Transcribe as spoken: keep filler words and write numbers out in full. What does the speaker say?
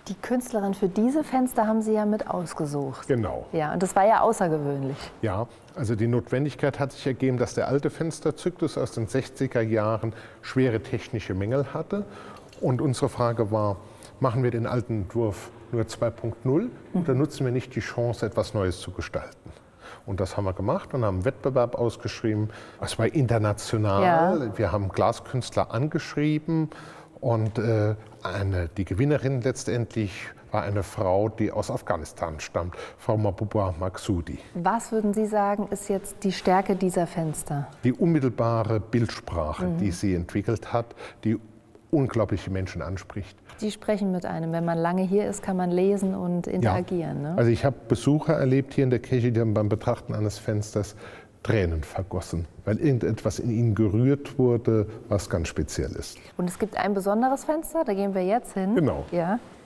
Die Künstlerin für diese Fenster haben Sie ja mit ausgesucht. Genau. Ja, und das war ja außergewöhnlich. Ja, also die Notwendigkeit hat sich ergeben, dass der alte Fensterzyklus aus den sechziger Jahren schwere technische Mängel hatte. Und unsere Frage war, machen wir den alten Entwurf nur zwei Punkt null oder nutzen wir nicht die Chance, etwas Neues zu gestalten? Und das haben wir gemacht und haben einen Wettbewerb ausgeschrieben. Es war international. Ja. Wir haben Glaskünstler angeschrieben und äh, eine, die Gewinnerin letztendlich war eine Frau, die aus Afghanistan stammt, Frau Mahbouba Maksudi. Was würden Sie sagen, ist jetzt die Stärke dieser Fenster? Die unmittelbare Bildsprache, mhm. die sie entwickelt hat, die unglaubliche Menschen anspricht. Die sprechen mit einem. Wenn man lange hier ist, kann man lesen und interagieren. Ja. Ne? Also ich habe Besucher erlebt hier in der Kirche, die haben beim Betrachten eines Fensters Tränen vergossen, weil irgendetwas in ihnen gerührt wurde, was ganz speziell ist. Und es gibt ein besonderes Fenster, da gehen wir jetzt hin. Genau. Ja.